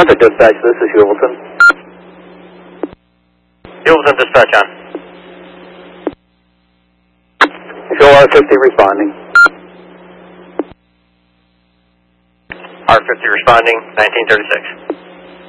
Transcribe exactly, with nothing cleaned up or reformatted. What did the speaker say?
Center Dispatch, this is Hewelton. Hewelton Dispatch on. Show R fifty responding. R fifty responding, nineteen thirty-six.